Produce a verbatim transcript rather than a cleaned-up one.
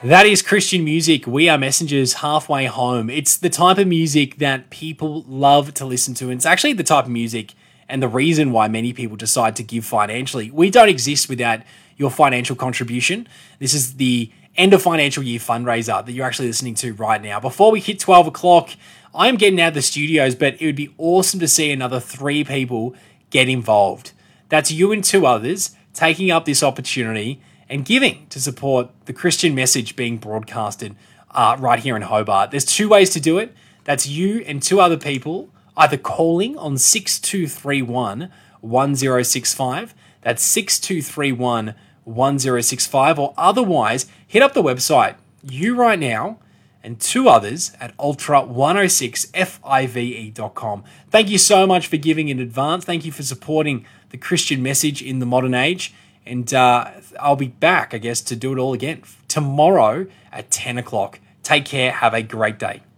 That is Christian music. We Are Messengers, Halfway Home. It's the type of music that people love to listen to. And it's actually the type of music and the reason why many people decide to give financially. We don't exist without your financial contribution. This is the end of financial year fundraiser that you're actually listening to right now. Before we hit twelve o'clock, I am getting out of the studios, but it would be awesome to see another three people get involved. That's you and two others taking up this opportunity and giving to support the Christian message being broadcasted uh, right here in Hobart. There's two ways to do it. That's you and two other people either calling on six two three one, one zero six five. That's six two three one, one zero six five. Or otherwise, hit up the website, you right now, and two others at ultra one oh six five dot com. Thank you so much for giving in advance. Thank you for supporting the Christian message in the modern age. And uh, I'll be back, I guess, to do it all again tomorrow at ten o'clock. Take care. Have a great day.